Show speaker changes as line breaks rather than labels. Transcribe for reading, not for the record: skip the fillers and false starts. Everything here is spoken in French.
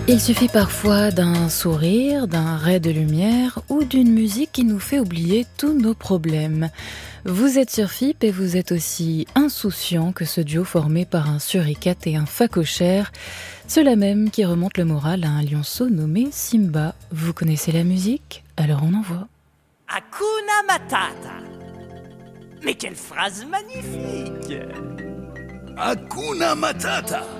Il suffit parfois d'un sourire, d'un ray de lumière ou d'une musique qui nous fait oublier tous nos problèmes. Vous êtes sur FIP et vous êtes aussi insouciant que ce duo formé par un suricate et un phacochère, ceux-là même qui remontent le moral à un lionceau nommé Simba. Vous connaissez la musique? Alors on envoie.
Hakuna Matata. Mais quelle phrase magnifique!
Hakuna Matata.